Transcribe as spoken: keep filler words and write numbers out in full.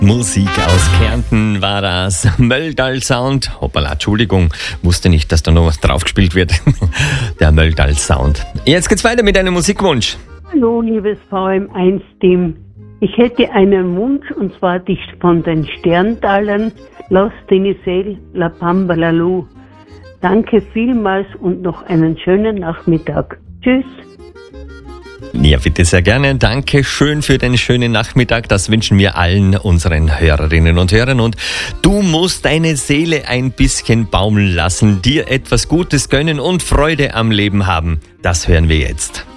Musik aus Kärnten war das. Möldal Sound. Hoppala, Entschuldigung. Wusste nicht, dass da noch was draufgespielt wird. Der Möldal Sound. Jetzt geht's weiter mit einem Musikwunsch. Hallo, liebes V M eins Team. Ich hätte einen Wunsch, und zwar dich von den Sterntalern, Los Denisel, La Pambalalou. Danke vielmals und noch einen schönen Nachmittag. Tschüss. Ja, bitte sehr gerne. Danke schön für den schönen Nachmittag. Das wünschen wir allen unseren Hörerinnen und Hörern. Und du musst deine Seele ein bisschen baumeln lassen, dir etwas Gutes gönnen und Freude am Leben haben. Das hören wir jetzt.